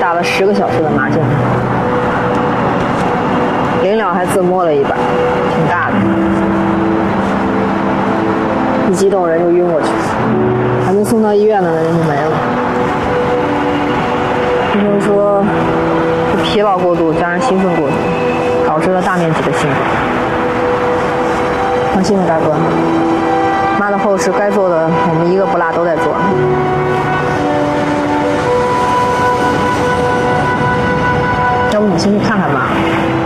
打了10个小时的麻将，临了还自摸了一把，挺大的。一激动人就晕过去，还没送到医院呢，人就没了。医生说是疲劳过度加上兴奋过度，导致了大面积的心梗。放心吧，大哥，妈的后事该做的我们一个不落都在做。要不你先去看看妈。